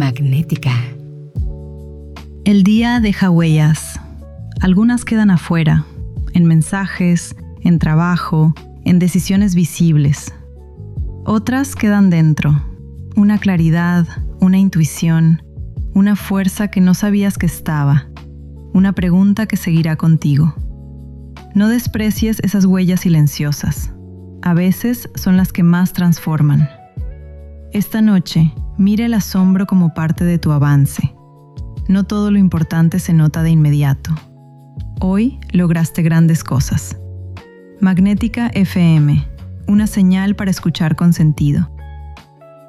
Magnética. El día deja huellas. Algunas quedan afuera, en mensajes, en trabajo, en decisiones visibles. Otras quedan dentro, una claridad, una intuición, una fuerza que no sabías que estaba, una pregunta que seguirá contigo. No desprecies esas huellas silenciosas. A veces son las que más transforman. Esta noche, mira el asombro como parte de tu avance. No todo lo importante se nota de inmediato. Hoy lograste grandes cosas. Magnética FM, una señal para escuchar con sentido.